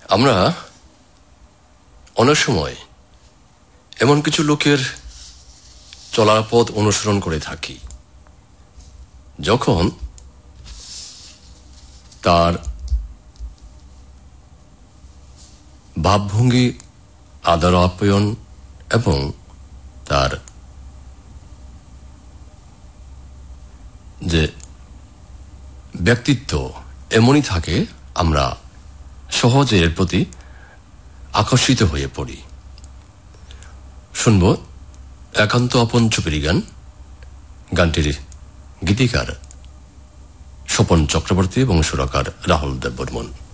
আমরা অনেক সময় এমন কিছু লোকের চলার পথ অনুসরণ করে থাকি, যখন তার ভাবভঙ্গি, আদর আপ্যায়ন এবং তার যে ব্যক্তিত্ব এমনই থাকে, আমরা সহজে এর প্রতি আকর্ষিত হয়ে পড়ি। শুনব একান্ত আপন চুপেরি গান। গানটির গীতিকার স্বপন চক্রবর্তী এবং সুরকার রাহুল দেব বর্মন।